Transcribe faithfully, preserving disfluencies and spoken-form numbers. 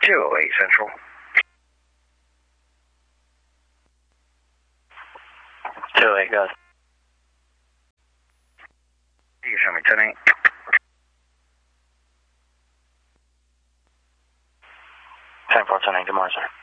two oh eight Central. two oh eight, go ahead. You can show me ten eight. ten four, ten eight, good morning, sir.